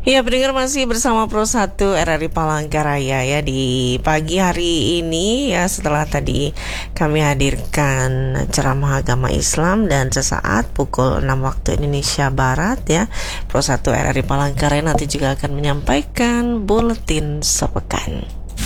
Ya, pendengar masih bersama Pro 1 RRI Palangkaraya ya di pagi hari ini ya, setelah tadi kami hadirkan ceramah agama Islam dan sesaat pukul 6 waktu Indonesia Barat ya, Pro 1 RRI Palangkaraya nanti juga akan menyampaikan buletin sepekan.